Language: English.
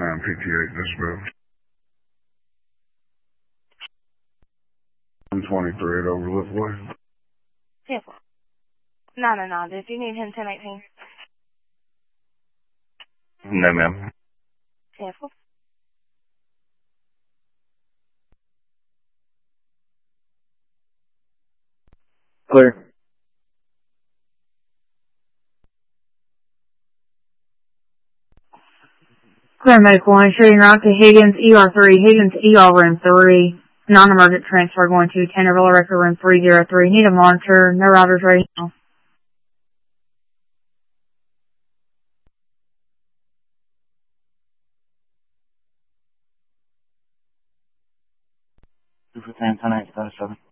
58 decibels. 123 at Overlook Way. Yes. No. Did you need him 1018? No, ma'am. Yes. Clear. Clear medical line shooting route to Higgins, ER3, Higgins, ER room 3. Non-emergent transfer going to Tenderville Record room 303. Need a monitor. No routers ready now. Two for 10, 10, 8, 7.